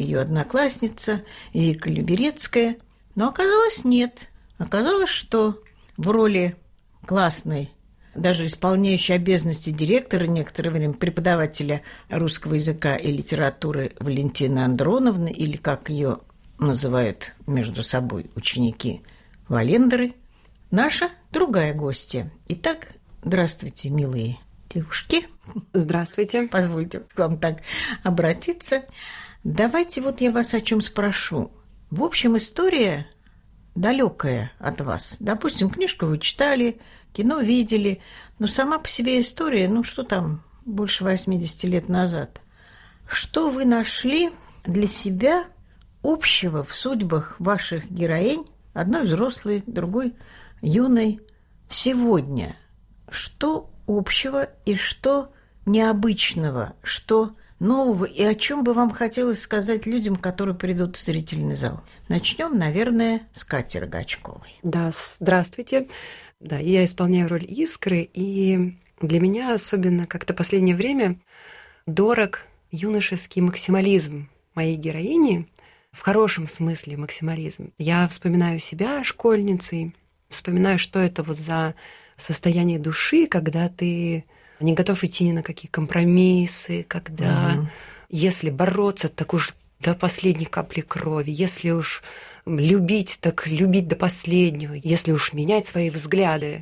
ее одноклассница Вика Люберецкая. Но оказалось, нет. Оказалось, что в роли классной, даже исполняющей обязанности директора некоторое время, преподавателя русского языка и литературы Валентины Андроновны, или как ее называют между собой ученики, Валендеры, наша другая гостья. Итак, здравствуйте, милые девушки. Здравствуйте. Позвольте к вам так обратиться. Давайте вот я вас о чем спрошу. В общем, история далекая от вас. Допустим, книжку вы читали, кино видели, но сама по себе история, что там, больше 80 лет назад. Что вы нашли для себя общего в судьбах ваших героинь, одной взрослой, другой юной, сегодня? Что общего и что необычного, что нового, и о чем бы вам хотелось сказать людям, которые придут в зрительный зал? Начнем, наверное, с Кати Рогачковой. Да, здравствуйте. Да, я исполняю роль Искры, и для меня особенно как-то последнее время дорог юношеский максимализм моей героини, в хорошем смысле максимализм. Я вспоминаю себя школьницей, вспоминаю, что это вот за состояние души, когда ты не готов идти ни на какие компромиссы, когда если бороться, так уж до последней капли крови, если уж любить, так любить до последнего, если уж менять свои взгляды,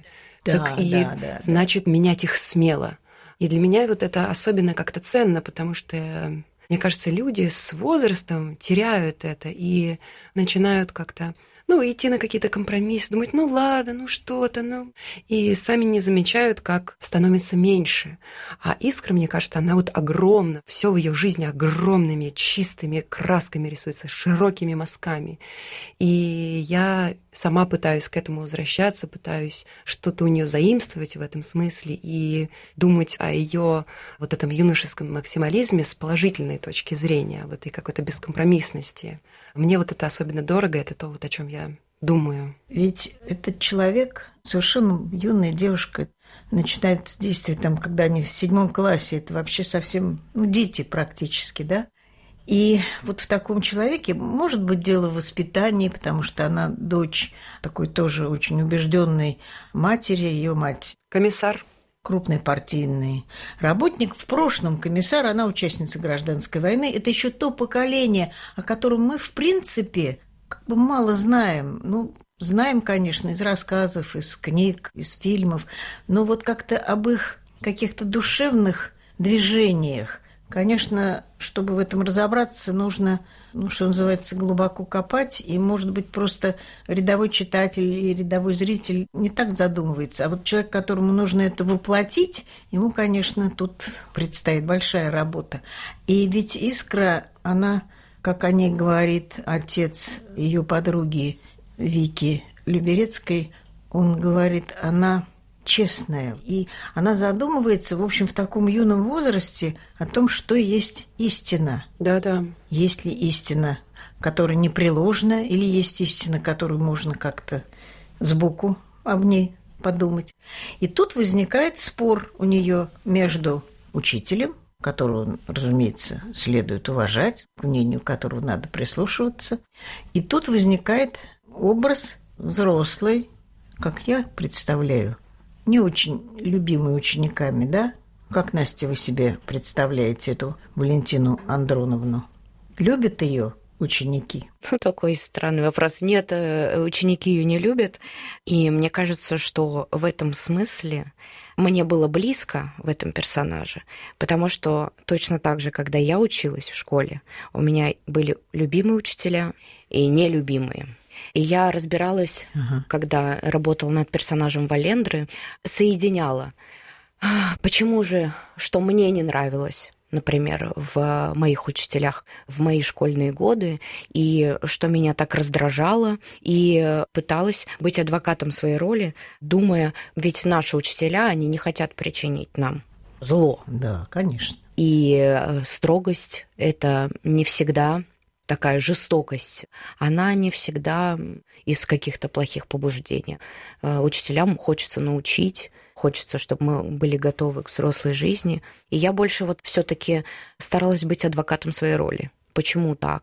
значит менять их смело. И для меня вот это особенно как-то ценно, потому что, мне кажется, люди с возрастом теряют это и начинают как-то идти на какие-то компромиссы, думать, ладно, что-то, и сами не замечают, как становится меньше. А Искра, мне кажется, она вот огромна, все в ее жизни огромными, чистыми красками рисуется, широкими мазками. И я сама пытаюсь к этому возвращаться, пытаюсь что-то у нее заимствовать в этом смысле и думать о ее вот этом юношеском максимализме с положительной точки зрения, в этой какой-то бескомпромиссности. Мне вот это особенно дорого, это то, вот о чем я думаю. Ведь этот человек, совершенно юная девушка, начинает действовать когда они в 7 классе, это вообще совсем, дети практически, да? И вот в таком человеке может быть дело в воспитании, потому что она дочь такой тоже очень убежденной матери, ее мать комиссар. Крупный партийный работник. В прошлом комиссар, она участница гражданской войны. Это еще то поколение, о котором мы, в принципе, мало знаем. Знаем, конечно, из рассказов, из книг, из фильмов, но вот как-то об их каких-то душевных движениях. Конечно, чтобы в этом разобраться, нужно, что называется, глубоко копать, и, может быть, просто рядовой читатель и рядовой зритель не так задумывается. А вот человек, которому нужно это воплотить, ему, конечно, тут предстоит большая работа. И ведь Искра, она, как о ней говорит отец ее подруги Вики Люберецкой, он говорит, она честная. И она задумывается, в общем, в таком юном возрасте о том, что есть истина. Да. Есть ли истина, которая непреложна, или есть истина, которую можно как-то сбоку об ней подумать. И тут возникает спор у нее между учителем, которого, разумеется, следует уважать, к мнению которого надо прислушиваться. И тут возникает образ взрослой, как я представляю, не очень любимой учениками, да? Как, Настя, вы себе представляете эту Валентину Андроновну? Любят ее ученики? Такой странный вопрос. Нет, ученики ее не любят. И мне кажется, что в этом смысле мне было близко в этом персонаже, потому что точно так же, когда я училась в школе, у меня были любимые учителя и нелюбимые. И я разбиралась, когда работала над персонажем Валендры, соединяла. Почему же, что мне не нравилось, например, в моих учителях в мои школьные годы, и что меня так раздражало, и пыталась быть адвокатом своей роли, думая, ведь наши учителя, они не хотят причинить нам зло. Да, конечно. И строгость – это не всегда такая жестокость, она не всегда из каких-то плохих побуждений. Учителям хочется научить, хочется, чтобы мы были готовы к взрослой жизни. И я больше вот все-таки старалась быть адвокатом своей роли. Почему так?